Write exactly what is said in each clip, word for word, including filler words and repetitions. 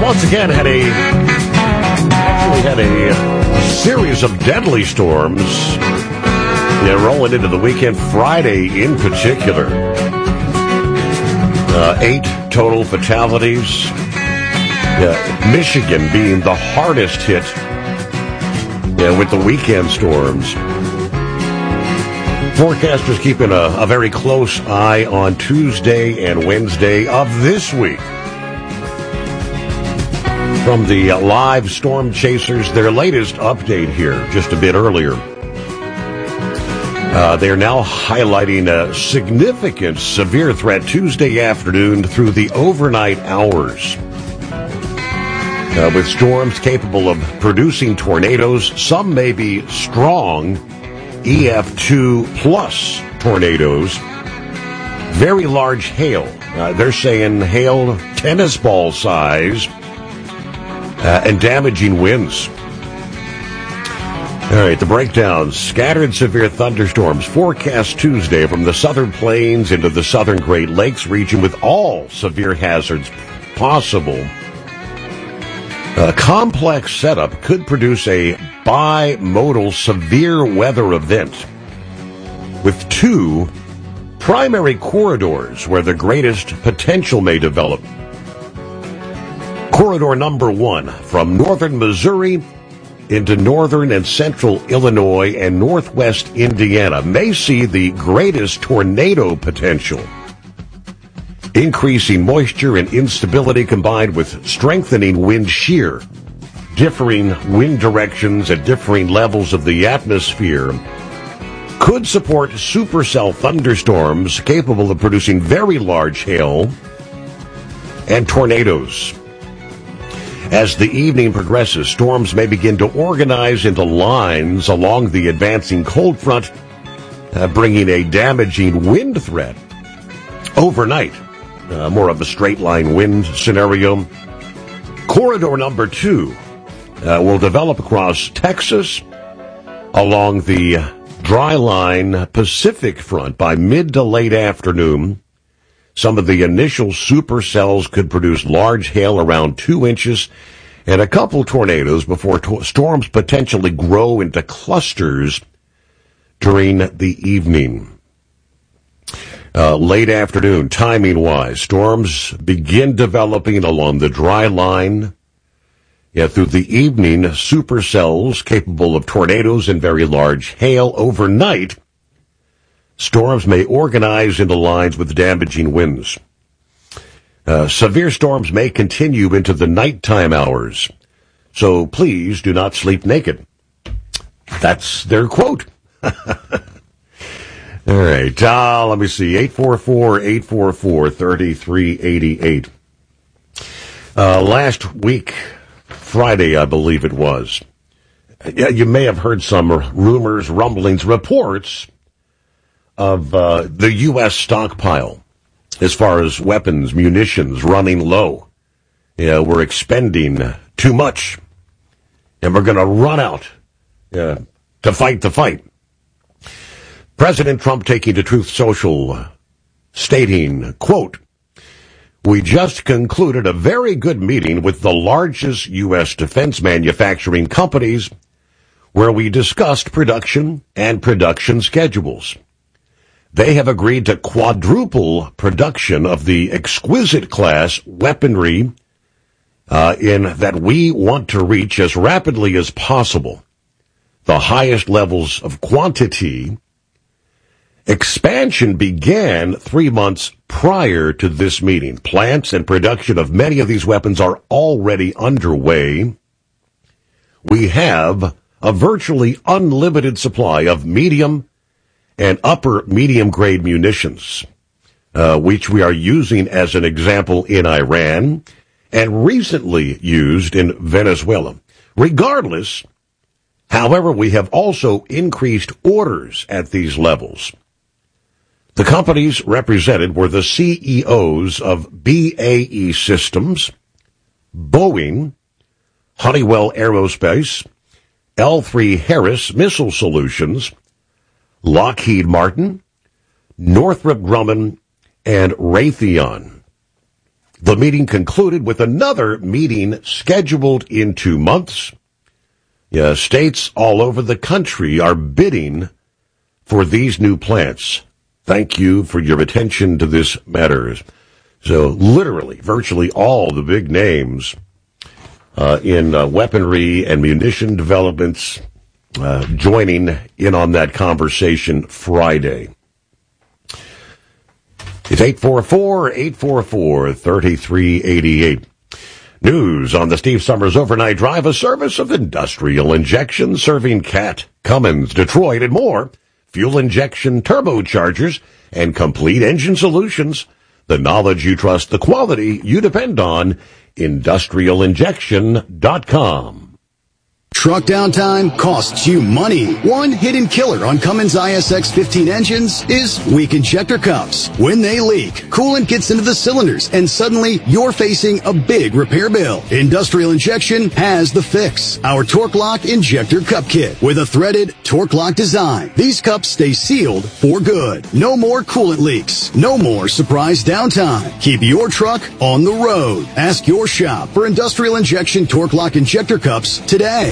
once again had a actually had a series of deadly storms. Yeah, rolling into the weekend, Friday in particular. Uh, eight total fatalities. Yeah, Michigan being the hardest hit. Yeah, with the weekend storms. Forecasters keeping a, a very close eye on Tuesday and Wednesday of this week. From the uh, live Storm Chasers, their latest update here, just a bit earlier. Uh, they're now highlighting a significant severe threat Tuesday afternoon through the overnight hours. Uh, with storms capable of producing tornadoes, some may be strong E F two plus tornadoes. Very large hail. Uh, they're saying hail tennis ball size uh, and damaging winds. All right, the breakdown. Scattered severe thunderstorms forecast Tuesday from the southern plains into the southern Great Lakes region with all severe hazards possible. A complex setup could produce a bimodal severe weather event with two primary corridors where the greatest potential may develop. Corridor number one, from northern Missouri into northern and central Illinois and northwest Indiana, may see the greatest tornado potential. Increasing moisture and instability combined with strengthening wind shear, differing wind directions at differing levels of the atmosphere, could support supercell thunderstorms capable of producing very large hail and tornadoes. As the evening progresses, storms may begin to organize into lines along the advancing cold front, uh, bringing a damaging wind threat overnight. Uh, more of a straight line wind scenario. Corridor number two uh, will develop across Texas along the dry line Pacific front by mid to late afternoon. Some of the initial supercells could produce large hail around two inches and a couple tornadoes before to- storms potentially grow into clusters during the evening. Uh, late afternoon, timing-wise, storms begin developing along the dry line. Yeah, through the evening, supercells capable of tornadoes and very large hail. Overnight, storms may organize into lines with damaging winds. Uh, severe storms may continue into the nighttime hours, so please do not sleep naked. That's their quote. All right, uh, let me see, eight four four, eight four four, three three eight eight. Uh, last week, Friday, I believe it was, yeah, you may have heard some rumors, rumblings, reports of uh, the U S stockpile as far as weapons, munitions running low. Yeah, we're expending too much, and we're going to run out uh, to fight the fight. President Trump taking to Truth Social, stating, quote, "We just concluded a very good meeting with the largest U S defense manufacturing companies where we discussed production and production schedules. They have agreed to quadruple production of the exquisite class weaponry uh, in that we want to reach as rapidly as possible the highest levels of quantity. Expansion began three months prior to this meeting. Plants and production of many of these weapons are already underway. We have a virtually unlimited supply of medium and upper medium grade munitions, uh, which we are using as an example in Iran and recently used in Venezuela. Regardless, however, we have also increased orders at these levels." The companies represented were the C E Os of B A E Systems, Boeing, Honeywell Aerospace, L three Harris Missile Solutions, Lockheed Martin, Northrop Grumman, and Raytheon. The meeting concluded with another meeting scheduled in two months. Yeah, states all over the country are bidding for these new plants. Thank you for your attention to this matter. So literally, virtually all the big names uh, in uh, weaponry and munition developments uh, joining in on that conversation Friday. It's eight four four, eight four four, three three eight eight. News on the Steve Summers Overnight Drive, a service of Industrial Injection, serving Cat, Cummins, Detroit, and more. Fuel injection, turbochargers, and complete engine solutions. The knowledge you trust, the quality you depend on. industrial injection dot com. Truck downtime costs you money. One hidden killer on Cummins I S X fifteen engines is weak injector cups. When they leak, coolant gets into the cylinders, and suddenly you're facing a big repair bill. Industrial Injection has the fix. Our Torque Lock Injector Cup Kit with a threaded Torque Lock design. These cups stay sealed for good. No more coolant leaks. No more surprise downtime. Keep your truck on the road. Ask your shop for Industrial Injection Torque Lock Injector Cups today.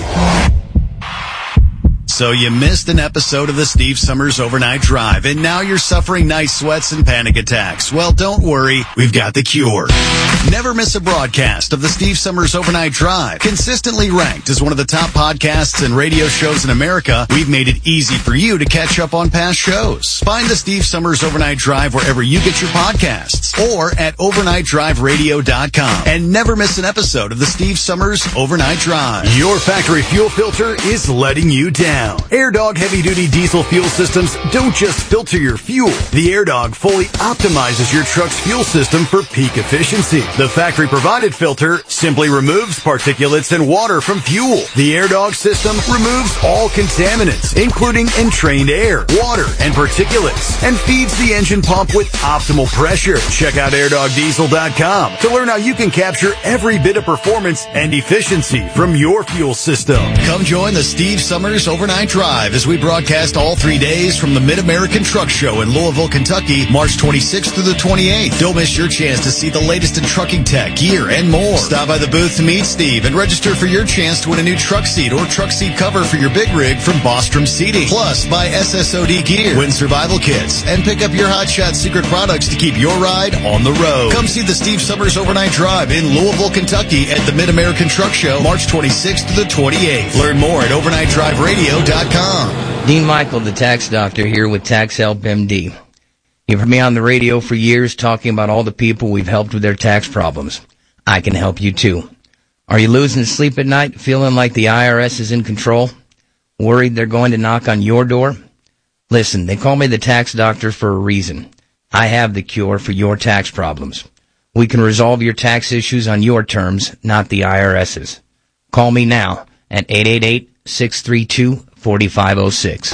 So you missed an episode of the Steve Summers Overnight Drive, and now you're suffering night sweats and panic attacks. Well, don't worry. We've got the cure. Never miss a broadcast of the Steve Summers Overnight Drive. Consistently ranked as one of the top podcasts and radio shows in America, we've made it easy for you to catch up on past shows. Find the Steve Summers Overnight Drive wherever you get your podcasts or at overnight drive radio dot com. And never miss an episode of the Steve Summers Overnight Drive. Your factory fuel filter is letting you down. AirDog heavy-duty diesel fuel systems don't just filter your fuel. The AirDog fully optimizes your truck's fuel system for peak efficiency. The factory-provided filter simply removes particulates and water from fuel. The AirDog system removes all contaminants, including entrained air, water, and particulates, and feeds the engine pump with optimal pressure. Check out air dog diesel dot com to learn how you can capture every bit of performance and efficiency from your fuel system. Come join the Steve Summers Overnight Drive as we broadcast all three days from the Mid-American Truck Show in Louisville, Kentucky, March twenty-sixth through the twenty-eighth. Don't miss your chance to see the latest in trucking tech, gear, and more. Stop by the booth to meet Steve and register for your chance to win a new truck seat or truck seat cover for your big rig from Bostrom Seating. Plus, buy S S O D gear, win survival kits, and pick up your Hot Shot secret products to keep your ride on the road. Come see the Steve Summers Overnight Drive in Louisville, Kentucky at the Mid-American Truck Show, March twenty-sixth to the twenty-eighth. Learn more at overnight drive radio dot com. Dean Michael, the tax doctor, here with Tax Help M D. You've heard me on the radio for years talking about all the people we've helped with their tax problems. I can help you too. Are you losing sleep at night, feeling like the I R S is in control? Worried they're going to knock on your door? Listen, they call me the tax doctor for a reason. I have the cure for your tax problems. We can resolve your tax issues on your terms, not the IRS's. Call me now at eight eight eight, six three two, four five zero six.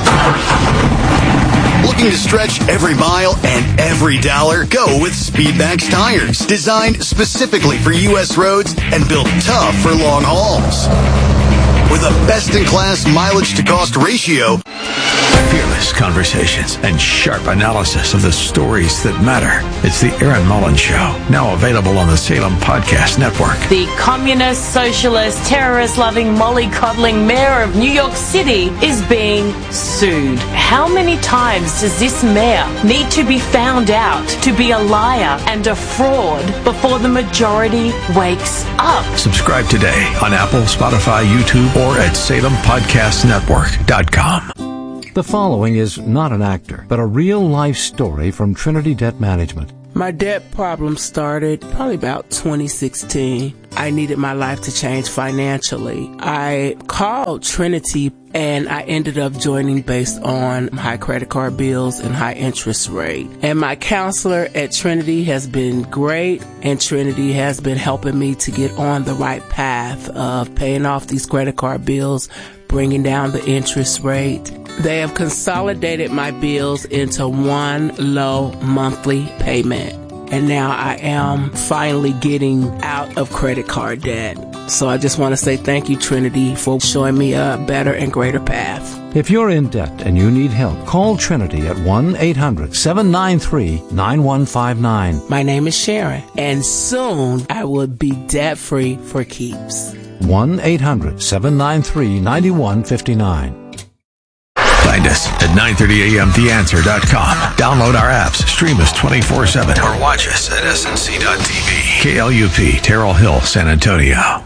Looking to stretch every mile and every dollar? Go with Speedmax tires. Designed specifically for U S roads and built tough for long hauls. With a best-in-class mileage-to-cost ratio, Fearless conversations and sharp analysis of the stories that matter. It's the Aaron Mullins Show, now available on the Salem Podcast Network. The communist, socialist, terrorist-loving, mollycoddling mayor of New York City is being sued. How many times does this mayor need to be found out to be a liar and a fraud before the majority wakes up? Subscribe today on Apple, Spotify, YouTube, or at salem podcast network dot com. The following is not an actor, but a real-life story from Trinity Debt Management. My debt problem started probably about twenty sixteen. I needed my life to change financially. I called Trinity and I ended up joining based on high credit card bills and high interest rate. And my counselor at Trinity has been great, and Trinity has been helping me to get on the right path of paying off these credit card bills, bringing down the interest rate. They have consolidated my bills into one low monthly payment. and now I am finally getting out of credit card debt. So I just want to say thank you, Trinity, for showing me a better and greater path. If you're in debt and you need help, call Trinity at one eight hundred seven nine three nine one five nine. My name is Sharon, and soon I will be debt-free for keeps. one eight hundred seven nine three nine one five nine. Find us at nine thirty a m the answer dot com. Download our apps, stream us twenty-four seven, or watch us at S N C dot T V. K L U P, Terrell Hill, San Antonio.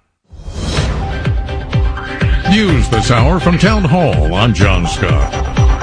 News this hour from Town Hall. I'm John Scott.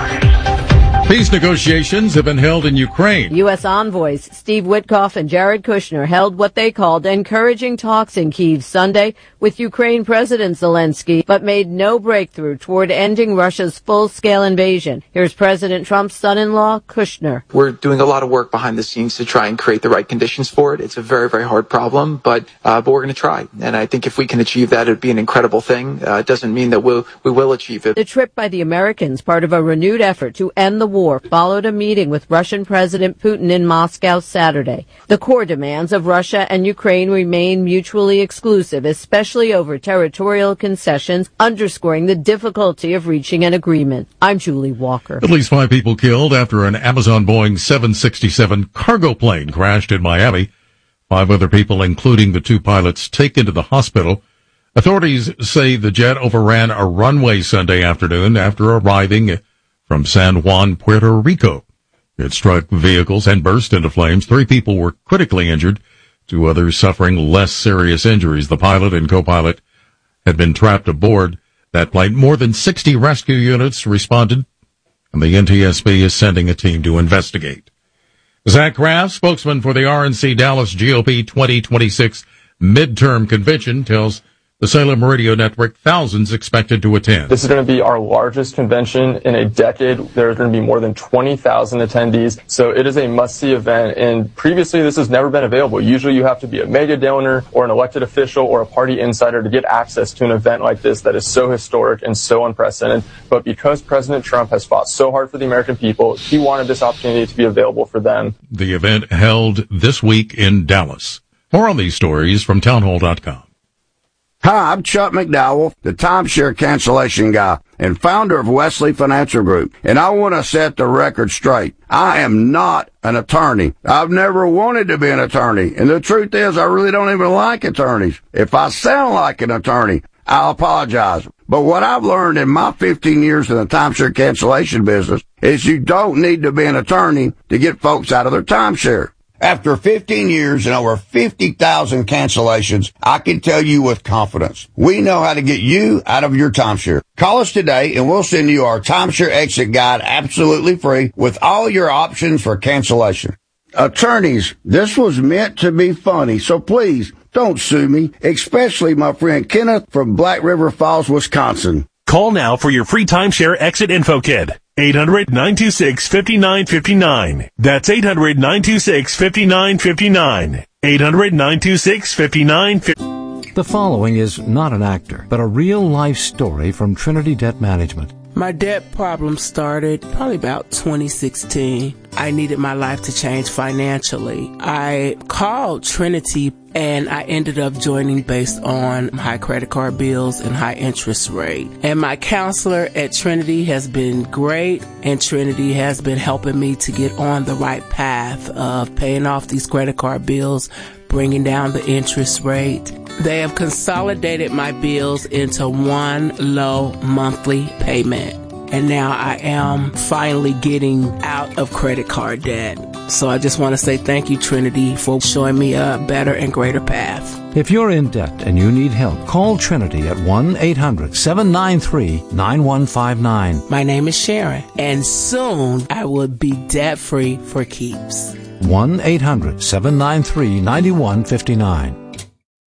Peace negotiations have been held in Ukraine. U S envoys Steve Witkoff and Jared Kushner held what they called encouraging talks in Kyiv Sunday with Ukraine President Zelensky, but made no breakthrough toward ending Russia's full-scale invasion. Here's President Trump's son-in-law, Kushner. We're doing a lot of work behind the scenes to try and create the right conditions for it. It's a very, very hard problem, but uh, but we're going to try. And I think if we can achieve that, it would be an incredible thing. Uh, it doesn't mean that we'll, we will achieve it. The trip by the Americans, part of a renewed effort to end the war, followed a meeting with Russian President Putin in Moscow Saturday. The core demands of Russia and Ukraine remain mutually exclusive, especially over territorial concessions, underscoring the difficulty of reaching an agreement. I'm Julie Walker. At least five people killed after an Amazon Boeing seven sixty-seven cargo plane crashed in Miami. Five other people, including the two pilots, taken to the hospital. Authorities say the jet overran a runway Sunday afternoon after arriving from San Juan, Puerto Rico. It struck vehicles and burst into flames. Three people were critically injured, two others suffering less serious injuries. The pilot and co-pilot had been trapped aboard that plane. More than sixty rescue units responded, and the N T S B is sending a team to investigate. Zach Kraft, spokesman for the R N C Dallas G O P twenty twenty-six midterm convention, tells the Salem Radio Network thousands expected to attend. This is going to be our largest convention in a decade. There are going to be more than twenty thousand attendees. So it is a must-see event. And previously, this has never been available. Usually, you have to be a mega donor or an elected official or a party insider to get access to an event like this that is so historic and so unprecedented. But because President Trump has fought so hard for the American people, he wanted this opportunity to be available for them. The event held this week in Dallas. More on these stories from townhall dot com. Hi, I'm Chuck McDowell, the timeshare cancellation guy and founder of Wesley Financial Group, and I want to set the record straight. I am not an attorney. I've never wanted to be an attorney, and the truth is I really don't even like attorneys. If I sound like an attorney, I'll apologize. But what I've learned in my fifteen years in the timeshare cancellation business is you don't need to be an attorney to get folks out of their timeshare. After fifteen years and over fifty thousand cancellations, I can tell you with confidence, we know how to get you out of your timeshare. Call us today and we'll send you our timeshare exit guide absolutely free with all your options for cancellation. Attorneys, this was meant to be funny, so please don't sue me, especially my friend Kenneth from Black River Falls, Wisconsin. Call now for your free timeshare exit info kit. eight hundred nine two six five nine five nine. That's eight hundred nine two six five nine five nine. eight hundred nine two six five nine five nine. The following is not an actor, but a real-life story from Trinity Debt Management. My debt problem started probably about twenty sixteen. I needed my life to change financially. I called Trinity and I ended up joining based on high credit card bills and high interest rate. And my counselor at Trinity has been great, and Trinity has been helping me to get on the right path of paying off these credit card bills, bringing down the interest rate. They have consolidated my bills into one low monthly payment. And now I am finally getting out of credit card debt. So I just want to say thank you, Trinity, for showing me a better and greater path. If you're in debt and you need help, call Trinity at one eight hundred seven nine three nine one five nine. My name is Sharon, and soon I will be debt-free for keeps. one eight hundred seven nine three nine one five nine.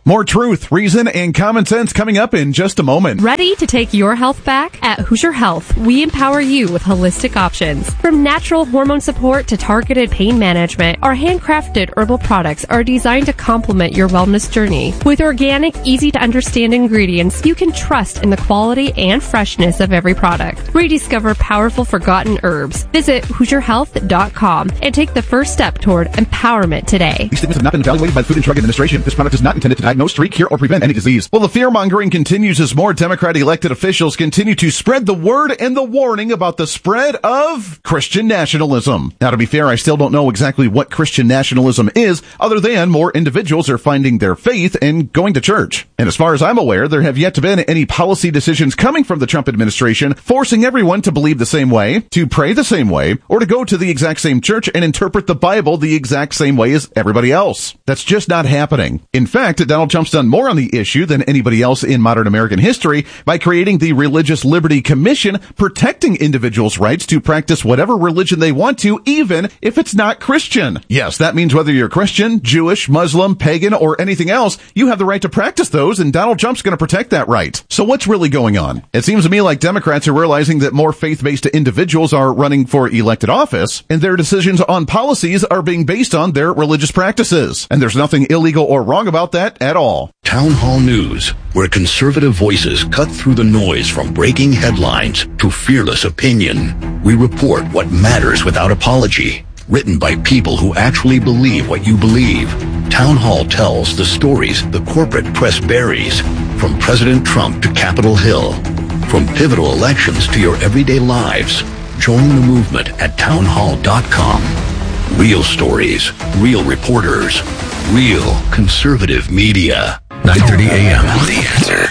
More truth, reason, and common sense coming up in just a moment. Ready to take your health back? At Hoosier Health, we empower you with holistic options. From natural hormone support to targeted pain management, our handcrafted herbal products are designed to complement your wellness journey. With organic, easy-to-understand ingredients, you can trust in the quality and freshness of every product. Rediscover powerful forgotten herbs. Visit Hoosier Health dot com and take the first step toward empowerment today. These statements have not been evaluated by the Food and Drug Administration. This product is not intended to diagnose, treat, cure, or prevent any disease. Well, the fear-mongering continues as more Democrat-elected officials continue to spread the word and the warning about the spread of Christian nationalism. Now, to be fair, I still don't know exactly what Christian nationalism is, other than more individuals are finding their faith and going to church. And as far as I'm aware, there have yet to been any policy decisions coming from the Trump administration forcing everyone to believe the same way, to pray the same way, or to go to the exact same church and interpret the Bible the exact same way as everybody else. That's just not happening. In fact, Donald Trump's done more on the issue than anybody else in modern American history by creating the Religious Liberty Commission, protecting individuals' rights to practice whatever religion they want to, even if it's not Christian. Yes, that means whether you're Christian, Jewish, Muslim, pagan, or anything else, you have the right to practice those, and Donald Trump's going to protect that right. So what's really going on? It seems to me like Democrats are realizing that more faith-based individuals are running for elected office, and their decisions on policies are being based on their religious practices. And there's nothing illegal or wrong about that at all. Town Hall News, where conservative voices cut through the noise from breaking headlines to fearless opinion. We report what matters without apology. Written by people who actually believe what you believe. Town Hall tells the stories the corporate press buries. From President Trump to Capitol Hill. From pivotal elections to your everyday lives. Join the movement at town hall dot com. Real stories, real reporters, real conservative media. nine thirty a.m. The Answer.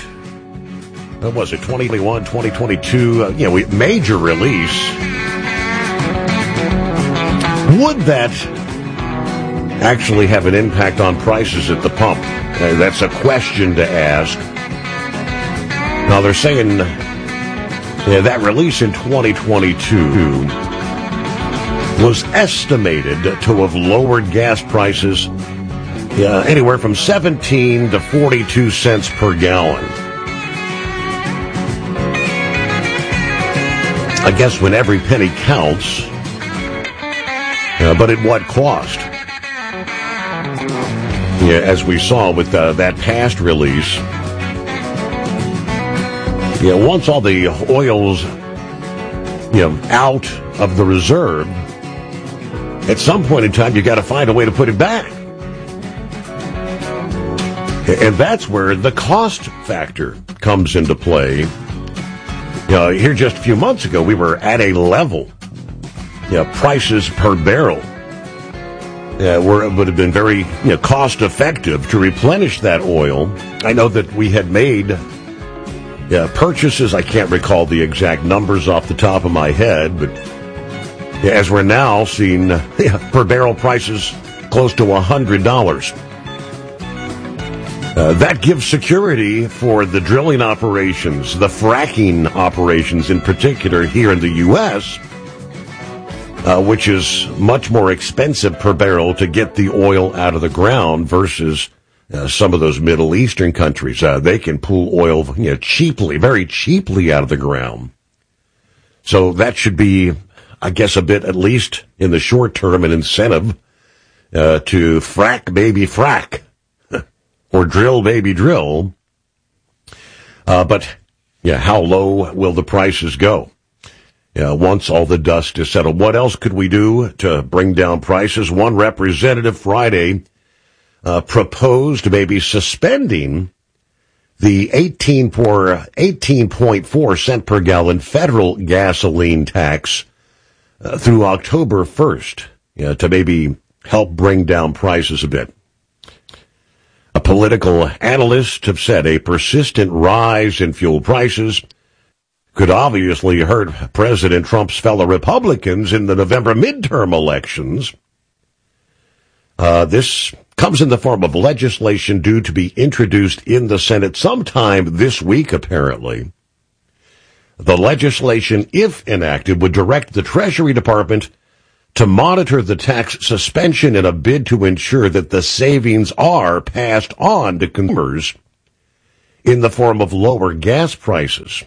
What was it, twenty twenty-one, twenty twenty-two? Uh, you know, we, major release. Would that actually have an impact on prices at the pump? Uh, that's a question to ask. Now, they're saying yeah, that release in twenty twenty-two was estimated to have lowered gas prices uh, anywhere from seventeen to forty-two cents per gallon. I guess when every penny counts, uh, but at what cost? Yeah, as we saw with uh, that past release, yeah, once all the oil's you know out of the reserve, at some point in time you got to find a way to put it back, and that's where the cost factor comes into play. You know, here just a few months ago, we were at a level, you know, prices per barrel uh, were would have been very you know, cost effective to replenish that oil. I know that we had made yeah, purchases. I can't recall the exact numbers off the top of my head, but yeah, as we're now seeing uh, yeah, per barrel prices close to one hundred dollars. Uh, that gives security for the drilling operations, the fracking operations in particular here in the U S, uh, which is much more expensive per barrel to get the oil out of the ground versus uh, some of those Middle Eastern countries. Uh, they can pull oil you know, cheaply, very cheaply out of the ground. So that should be, I guess, a bit, at least in the short term, an incentive uh, to frack, baby, frack. Or drill, baby, drill. Uh, but, yeah, how low will the prices go? Yeah, once all the dust is settled. What else could we do to bring down prices? One representative Friday uh, proposed maybe suspending the eighteen point four cent per gallon federal gasoline tax uh, through October first, you know, to maybe help bring down prices a bit. A political analyst have said a persistent rise in fuel prices could obviously hurt President Trump's fellow Republicans in the November midterm elections. Uh, this comes in the form of legislation due to be introduced in the Senate sometime this week, apparently. The legislation, if enacted, would direct the Treasury Department to monitor the tax suspension in a bid to ensure that the savings are passed on to consumers in the form of lower gas prices.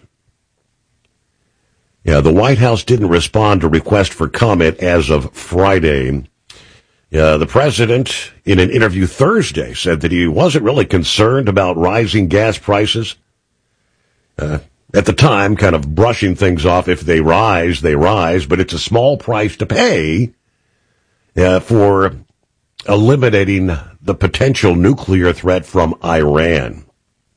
Yeah, the White House didn't respond to request for comment as of Friday. Uh, the president, in an interview Thursday, said that he wasn't really concerned about rising gas prices. Uh, at the time, kind of brushing things off. If they rise, they rise, but it's a small price to pay uh, for eliminating the potential nuclear threat from Iran.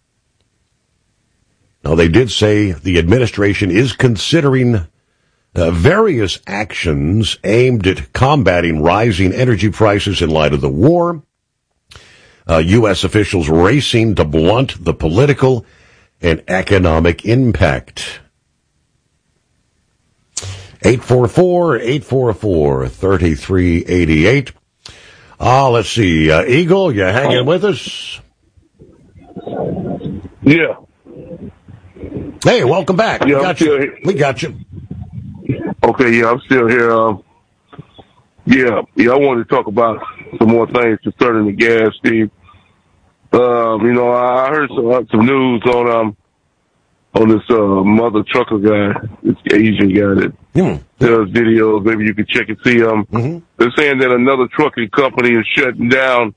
Now, they did say the administration is considering uh, various actions aimed at combating rising energy prices in light of the war. Uh, U S officials racing to blunt the political and economic impact. eight four four, eight four four, three three eight eight. Ah, let's see. Uh, Eagle, you hanging with us? Yeah. Hey, welcome back. Yeah, we got you. Here. We got you. Okay, yeah, I'm still here. Um, yeah, yeah, I wanted to talk about some more things concerning the gas, Steve. Um, you know, I heard some, some news on um on this uh, mother trucker guy, this Asian guy that mm. does videos. Maybe you could check and see. Um, mm-hmm. They're saying that another trucking company is shutting down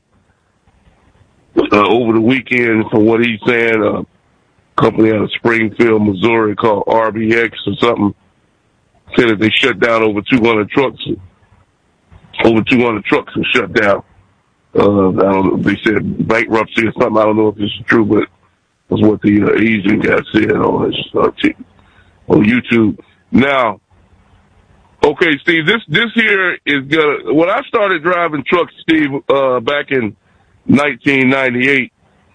uh, over the weekend. From what he's saying, a company out of Springfield, Missouri, called R B X or something, said that they shut down over two hundred trucks. Over two hundred trucks were shut down. Uh, I don't know, they said bankruptcy or something. I don't know if this is true, but that's what the uh, Asian guy said on his uh, t- on YouTube. Now, okay, Steve, this this here is gonna. When I started driving trucks, Steve, uh, back in nineteen ninety-eight,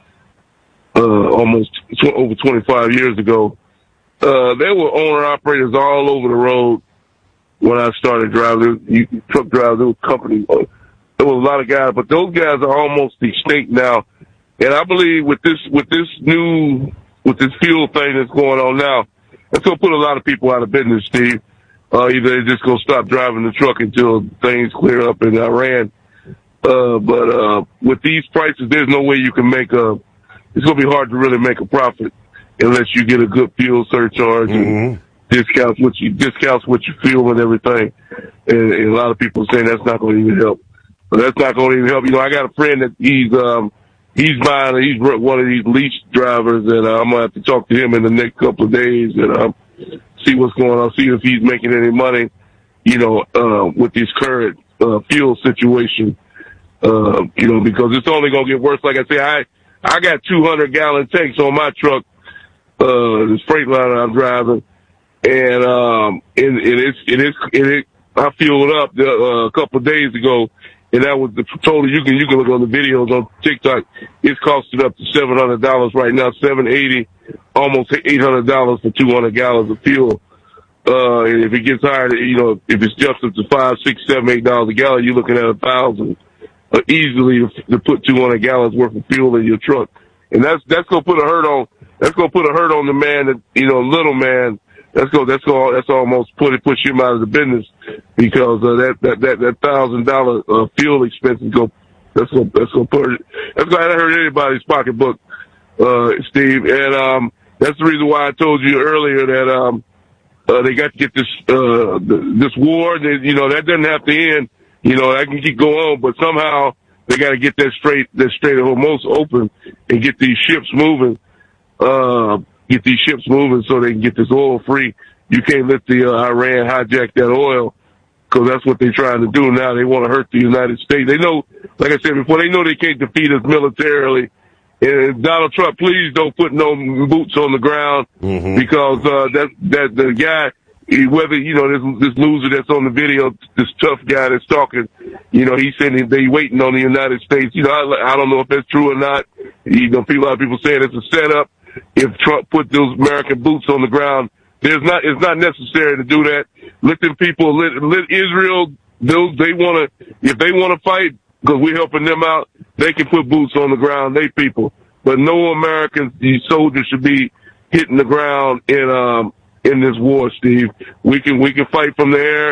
uh, almost tw- over twenty-five years ago, uh, there were owner operators all over the road. When I started driving, you, truck drivers, there was company. Uh, There was a lot of guys, but those guys are almost extinct now. And I believe with this, with this new, with this fuel thing that's going on now, it's going to put a lot of people out of business, Steve. Uh, either they're just going to stop driving the truck until things clear up in Iran. Uh, but, uh, with these prices, there's no way you can make a, it's going to be hard to really make a profit unless you get a good fuel surcharge mm-hmm. and discounts what you, discounts what you fuel and everything. And, and a lot of people are saying that's not going to even help. But that's not going to even help. You know, I got a friend that he's, um, he's buying, he's one of these lease drivers, and uh, I'm going to have to talk to him in the next couple of days and, um, see what's going on, see if he's making any money, you know, uh, with this current, uh, fuel situation, uh, you know, because it's only going to get worse. Like I say, I, I got two hundred gallon tanks on my truck, uh, this Freightliner I'm driving, and, um, and, and it's, it is, it is, I fueled up the, uh, a couple of days ago. And that was the total. You can you can look on the videos on TikTok. It's costing up to seven hundred dollars right now, seven eighty, almost eight hundred dollars for two hundred gallons of fuel. Uh, and if it gets higher, you know, if it's just up to five, six, seven, eight dollars a gallon, you're looking at a thousand uh, easily to, to put two hundred gallons worth of fuel in your truck. And that's that's gonna put a hurt on that's gonna put a hurt on the man that you know, little man. That's go. That's go. That's almost put it push him out of the business because uh, that that that that thousand dollar uh, fuel expense is go. That's go. That's go put it. That's going to hurt anybody's pocketbook, uh, Steve. And um, that's the reason why I told you earlier that um, uh, they got to get this uh, this war. That, you know, that doesn't have to end. You know, that can keep going on, but somehow they got to get that straight, that Strait of Hormuz open and get these ships moving. Uh, get these ships moving so they can get this oil free. You can't let the uh, Iran hijack that oil because that's what they're trying to do now. They want to hurt the United States. They know, like I said before, they know they can't defeat us militarily. And Donald Trump, please don't put no boots on the ground mm-hmm. because uh, that that the guy, whether you know this this loser that's on the video, this tough guy that's talking, you know, he's saying they waiting on the United States. You know, I, I don't know if that's true or not. You know, people, a lot of people saying it's a setup. If Trump put those American boots on the ground, there's not, it's not necessary to do that. Let them people, let, let Israel, those, they want to, if they want to fight, because we're helping them out, they can put boots on the ground, they people. But no American soldiers should be hitting the ground in, um, in this war, Steve. We can, we can fight from the air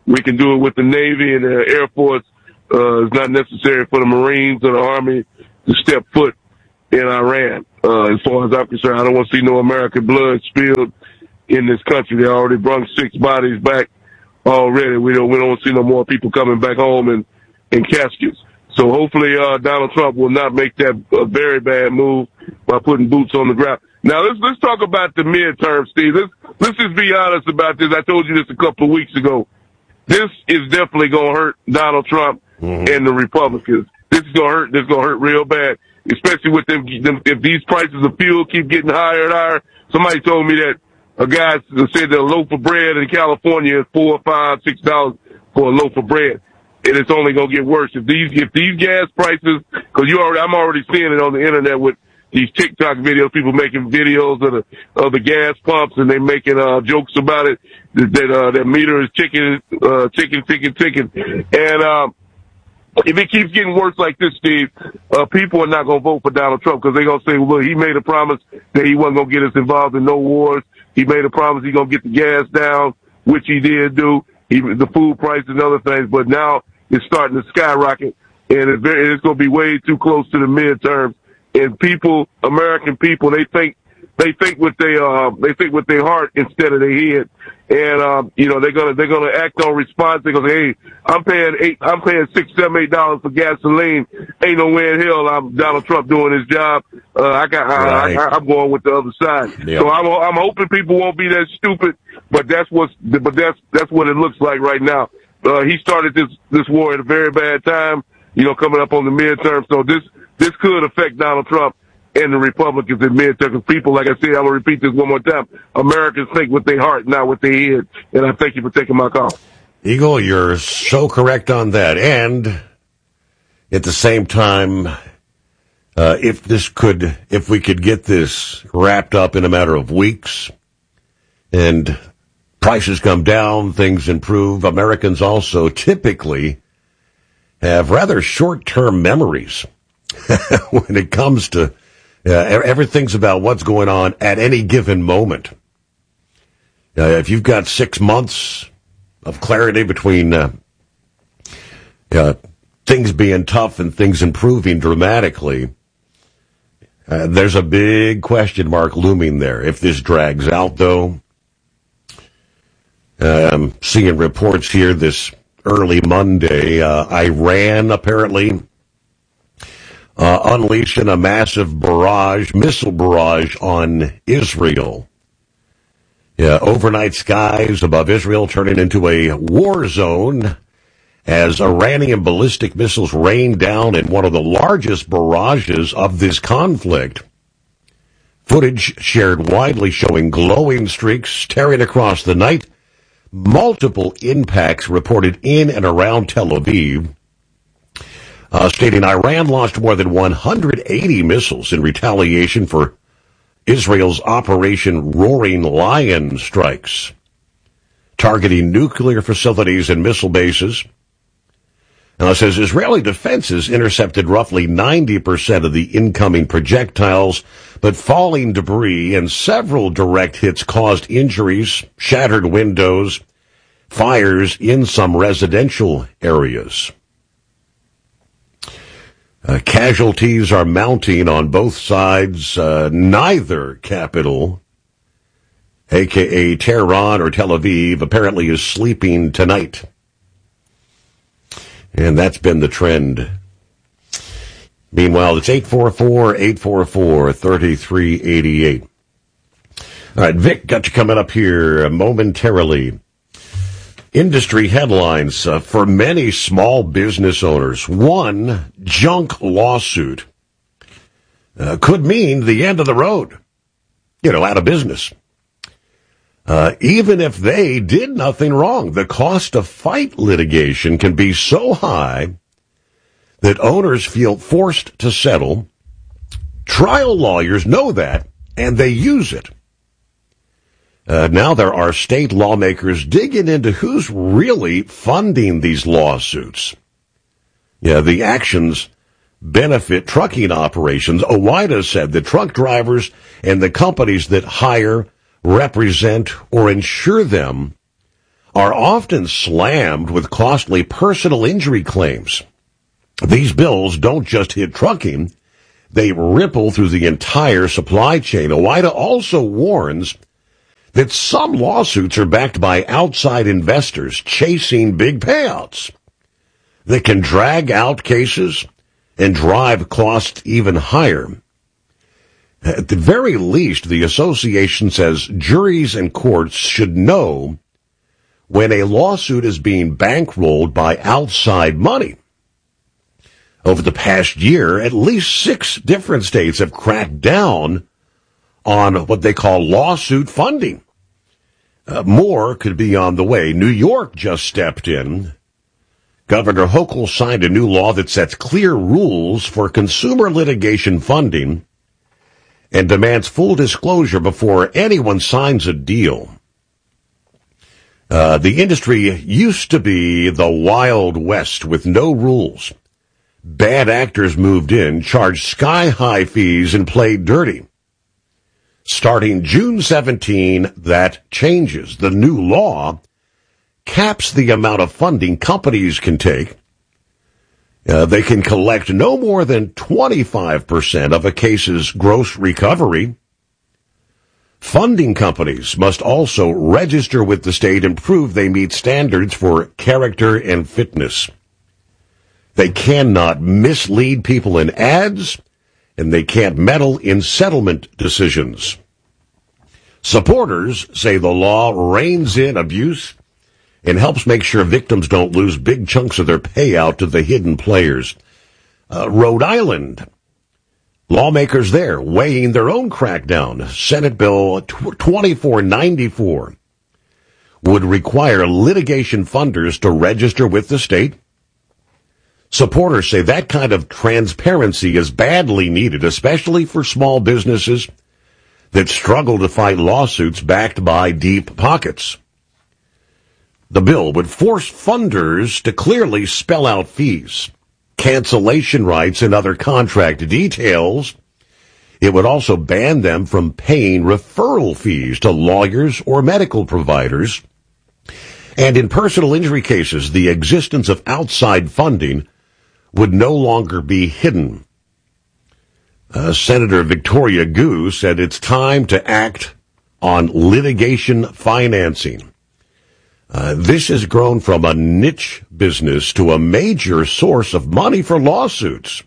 we can do it with the Navy and the Air Force. Uh, it's not necessary for the Marines or the Army to step foot in Iran. Uh, as far as I'm concerned, I don't want to see no American blood spilled in this country. They already brought six bodies back already. We don't, we don't see no more people coming back home in, in caskets. So hopefully, uh, Donald Trump will not make that a very bad move by putting boots on the ground. Now let's, let's talk about the midterm, Steve. Let's, let's just be honest about this. I told you this a couple of weeks ago. This is definitely going to hurt Donald Trump mm-hmm. and the Republicans. This is going to hurt, this is going to hurt real bad, especially with them, them, if these prices of fuel keep getting higher and higher. Somebody told me that a guy said that a loaf of bread in California is four, five, six dollars for a loaf of bread. And it's only going to get worse. If these, if these gas prices, cause you already, I'm already seeing it on the internet with these TikTok videos, people making videos of the, of the gas pumps and they making, uh, jokes about it, that, that uh, that meter is ticking, uh, ticking, ticking, ticking. And, um, if it keeps getting worse like this, Steve, uh, people are not going to vote for Donald Trump because they're going to say, well, look, he made a promise that he wasn't going to get us involved in no wars. He made a promise he's going to get the gas down, which he did do, he, the food prices and other things, but now it's starting to skyrocket, and it's, very, it's going to be way too close to the midterms. And people, American people, they think they think with their uh, they think with their heart instead of their head, and um, you know they're gonna they're gonna act on response. They're gonna say, hey, I'm paying eight, I'm paying six, seven, eight dollars for gasoline. Ain't no way in hell I'm Donald Trump doing his job. Uh, I got right. I, I, I'm going with the other side. Yep. So I'm I'm hoping people won't be that stupid, but that's what's but that's that's what it looks like right now. Uh, he started this, this war at a very bad time, you know, coming up on the midterm. So this, this could affect Donald Trump and the Republicans in midterm. People, like I said, I'm going to repeat this one more time. Americans think with their heart, not with their head. And I thank you for taking my call. Eagle, you're so correct on that. And at the same time, uh, if this could, if we could get this wrapped up in a matter of weeks and prices come down, things improve. Americans also typically have rather short-term memories when it comes to uh, everything's about what's going on at any given moment. Uh, if you've got six months of clarity between uh, uh, things being tough and things improving dramatically, uh, there's a big question mark looming there. If this drags out, though, Um, seeing reports here this early Monday, uh, Iran apparently uh, unleashing a massive barrage, missile barrage on Israel. Yeah, overnight skies above Israel turning into a war zone as Iranian ballistic missiles rain down in one of the largest barrages of this conflict. Footage shared widely showing glowing streaks tearing across the night. Multiple impacts reported in and around Tel Aviv, uh, stating Iran launched more than one hundred eighty missiles in retaliation for Israel's Operation Roaring Lion strikes, targeting nuclear facilities and missile bases. Now it says Israeli defenses intercepted roughly ninety percent of the incoming projectiles, but falling debris and several direct hits caused injuries, shattered windows, fires in some residential areas. Uh, casualties are mounting on both sides. Uh, neither capital, a k a. Tehran or Tel Aviv, apparently is sleeping tonight. And that's been the trend. Meanwhile, it's eight four four, eight four four, three three eight eight. All right, Vic, got you coming up here momentarily. Industry headlines uh, for many small business owners. One junk lawsuit uh, could mean the end of the road. You know, out of business. Uh, even if they did nothing wrong, the cost of fight litigation can be so high that owners feel forced to settle. Trial lawyers know that, and they use it. Uh, now there are state lawmakers digging into who's really funding these lawsuits. Yeah, the actions benefit trucking operations. OOIDA said the truck drivers and the companies that hire, represent, or insure them are often slammed with costly personal injury claims. These bills don't just hit trucking, they ripple through the entire supply chain. OOIDA also warns that some lawsuits are backed by outside investors chasing big payouts that can drag out cases and drive costs even higher. At the very least, the association says juries and courts should know when a lawsuit is being bankrolled by outside money. Over the past year, at least six different states have cracked down on what they call lawsuit funding. Uh, more could be on the way. New York just stepped in. Governor Hochul signed a new law that sets clear rules for consumer litigation funding and demands full disclosure before anyone signs a deal. Uh, the industry used to be the Wild West with no rules. Bad actors moved in, charged sky-high fees, and played dirty. Starting June seventeenth, that changes. The new law caps the amount of funding companies can take. Uh, they can collect no more than twenty-five percent of a case's gross recovery. Funding companies must also register with the state and prove they meet standards for character and fitness. They cannot mislead people in ads, and they can't meddle in settlement decisions. Supporters say the law reins in abuse and helps make sure victims don't lose big chunks of their payout to the hidden players. Uh, Rhode Island, lawmakers there weighing their own crackdown. Senate Bill twenty-four ninety-four would require litigation funders to register with the state. Supporters say that kind of transparency is badly needed, especially for small businesses that struggle to fight lawsuits backed by deep pockets. The bill would force funders to clearly spell out fees, cancellation rights, and other contract details. It would also ban them from paying referral fees to lawyers or medical providers. And in personal injury cases, the existence of outside funding would no longer be hidden. Uh, Senator Victoria Gu said it's time to act on litigation financing. Uh, this has grown from a niche business to a major source of money for lawsuits.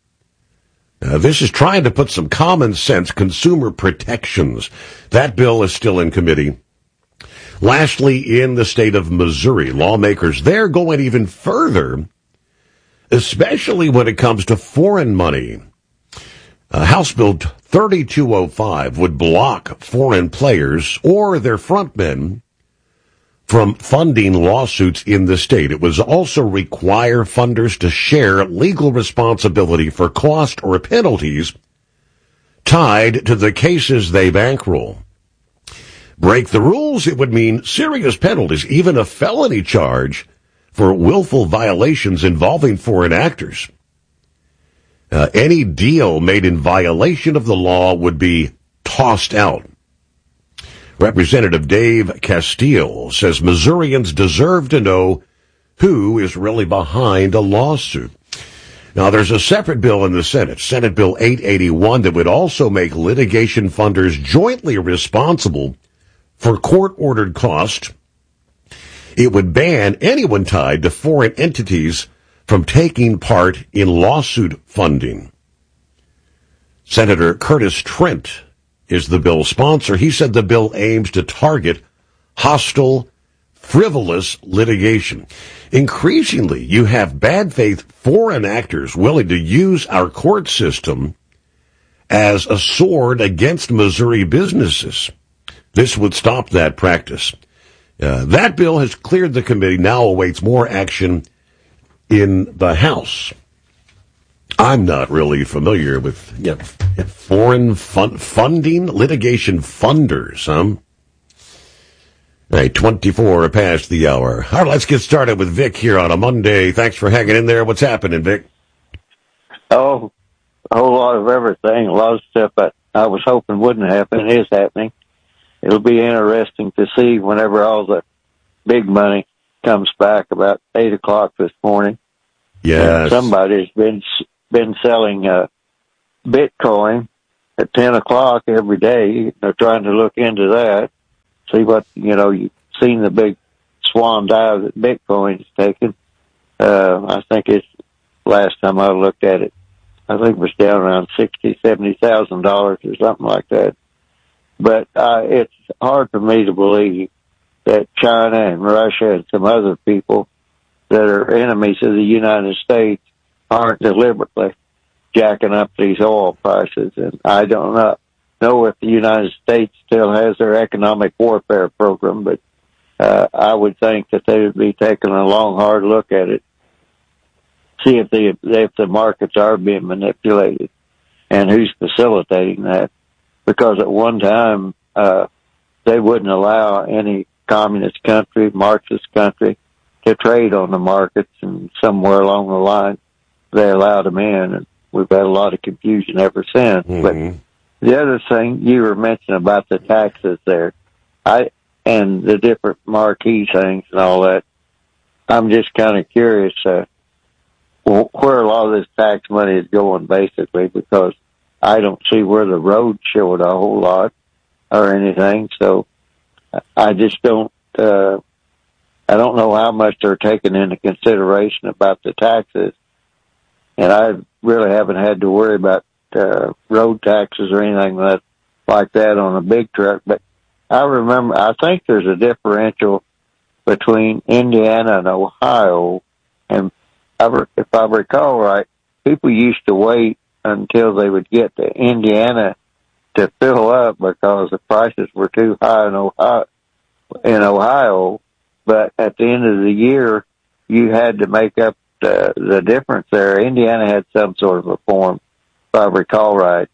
Uh, this is trying to put some common sense consumer protections. That bill is still in committee. Lastly, in the state of Missouri, lawmakers there going even further, especially when it comes to foreign money. Uh, House Bill thirty-two oh five would block foreign players or their frontmen from funding lawsuits in the state. It would also require funders to share legal responsibility for cost or penalties tied to the cases they bankroll. Break the rules, it would mean serious penalties, even a felony charge for willful violations involving foreign actors. Uh, any deal made in violation of the law would be tossed out. Representative Dave Castile says Missourians deserve to know who is really behind a lawsuit. Now, there's a separate bill in the Senate, Senate Bill eight eighty-one, that would also make litigation funders jointly responsible for court-ordered costs. It would ban anyone tied to foreign entities from taking part in lawsuit funding. Senator Curtis Trent is the bill's sponsor. He said the bill aims to target hostile, frivolous litigation. Increasingly, you have bad faith foreign actors willing to use our court system as a sword against Missouri businesses. This would stop that practice. Uh, that bill has cleared the committee, now awaits more action in the House. I'm not really familiar with you know, foreign fun- funding, litigation funders, huh? All right, twenty-four past the hour. All right, let's get started with Vic here on a Monday. Thanks for hanging in there. What's happening, Vic? Oh, a whole lot of everything. A lot of stuff that I was hoping wouldn't happen is happening. It'll be interesting to see whenever all the big money comes back about eight o'clock this morning. Yes. And somebody's been been selling uh, Bitcoin at ten o'clock every day. They're trying to look into that, see what, you know, you've seen the big swan dive that Bitcoin's taken. Uh, I think it's, last time I looked at it, I think it was down around sixty, seventy thousand dollars or something like that. But uh, it's hard for me to believe that China and Russia and some other people that are enemies of the United States aren't deliberately jacking up these oil prices. And I don't know, know if the United States still has their economic warfare program, but uh, I would think that they would be taking a long, hard look at it, see if the if the markets are being manipulated and who's facilitating that. Because at one time, uh, they wouldn't allow any communist country, Marxist country, to trade on the markets, and somewhere along the line, they allowed them in, and we've had a lot of confusion ever since. Mm-hmm. But the other thing you were mentioning about the taxes there, I and the different marquee things and all that, I'm just kind of curious uh, where a lot of this tax money is going, basically, because I don't see where the road showed a whole lot or anything. So I just don't, uh, I don't know how much they're taking into consideration about the taxes. And I really haven't had to worry about, uh, road taxes or anything that, like that on a big truck. But I remember, I think there's a differential between Indiana and Ohio. And I, if I recall right, people used to wait until they would get to Indiana to fill up because the prices were too high in Ohio, in Ohio. But at the end of the year, you had to make up the, the difference there. Indiana had some sort of a form, if I recall right.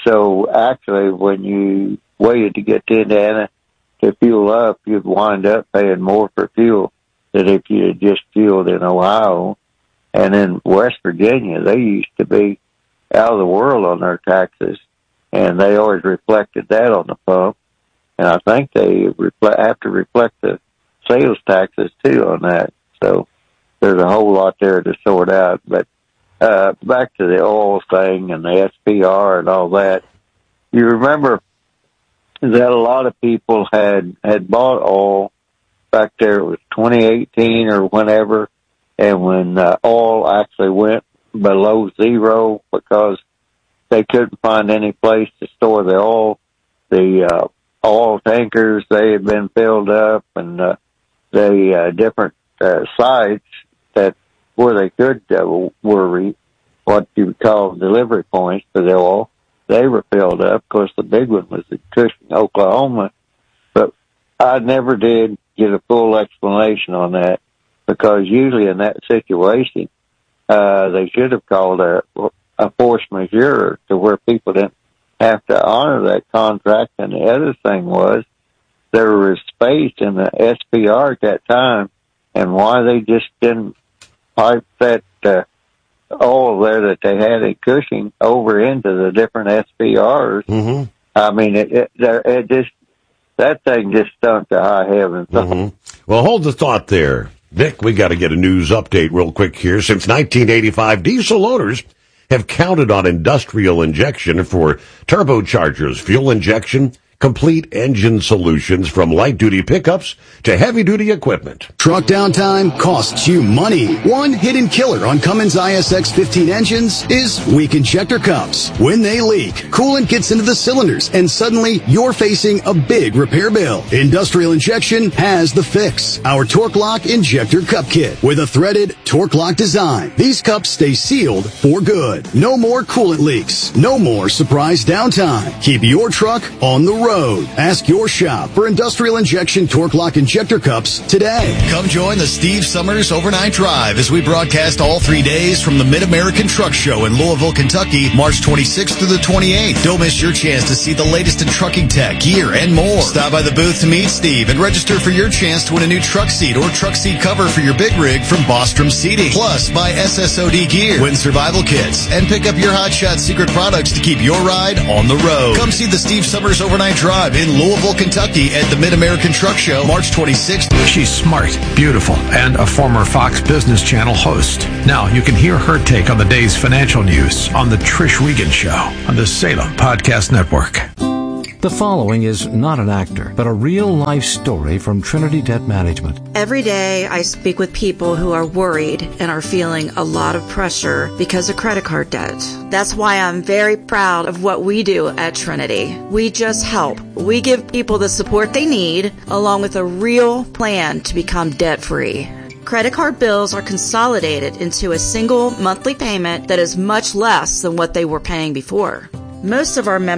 So actually, when you waited to get to Indiana to fuel up, you'd wind up paying more for fuel than if you had just fueled in Ohio. And in West Virginia, they used to be out of the world on their taxes, and they always reflected that on the pump. And I think they reflect, have to reflect the sales taxes too on that. So there's a whole lot there to sort out. But uh, back to the oil thing and the S P R and all that, you remember that a lot of people had had bought oil back there. It was twenty eighteen or whenever, and when uh, oil actually went below zero because they couldn't find any place to store the oil. The uh, oil tankers, they had been filled up, and uh, the uh, different uh, sites that where they could uh, were re- what you would call delivery points for the oil, they were filled up. Of course, the big one was in Cushing, Oklahoma. But I never did get a full explanation on that, because usually in that situation, Uh, they should have called a, a force majeure to where people didn't have to honor that contract. And the other thing was there was space in the S P R at that time, and why they just didn't pipe that uh, oil there that they had in Cushing over into the different S P Rs. Mm-hmm. I mean, it, it, it just, that thing just stunk to high heaven. Mm-hmm. Well, hold the thought there. Vic, we got to get a news update real quick here. Since nineteen eighty-five, diesel owners have counted on industrial injection for turbochargers, fuel injection, complete engine solutions from light-duty pickups to heavy-duty equipment. Truck downtime costs you money. One hidden killer on Cummins I S X fifteen engines is weak injector cups. When they leak, coolant gets into the cylinders, and suddenly you're facing a big repair bill. Industrial Injection has the fix. Our Torque Lock Injector Cup Kit with a threaded Torque Lock design. These cups stay sealed for good. No more coolant leaks. No more surprise downtime. Keep your truck on the road. Ask your shop for Industrial Injection Torque Lock Injector Cups today. Come join the Steve Summers Overnight Drive as we broadcast all three days from the Mid-American Truck Show in Louisville, Kentucky, March twenty-sixth through the twenty-eighth. Don't miss your chance to see the latest in trucking tech, gear, and more. Stop by the booth to meet Steve and register for your chance to win a new truck seat or truck seat cover for your big rig from Bostrom Seating. Plus, buy S S O D gear, win survival kits, and pick up your Hot Shot secret products to keep your ride on the road. Come see the Steve Summers Overnight Drive in Louisville, Kentucky at the Mid-American Truck Show, March twenty-sixth. She's smart, beautiful, and a former Fox Business Channel host. Now you can hear her take on the day's financial news on The Trish Regan Show on the Salem Podcast Network. The following is not an actor, but a real-life story from Trinity Debt Management. Every day I speak with people who are worried and are feeling a lot of pressure because of credit card debt. That's why I'm very proud of what we do at Trinity. We just help. We give people the support they need, along with a real plan to become debt-free. Credit card bills are consolidated into a single monthly payment that is much less than what they were paying before. Most of our members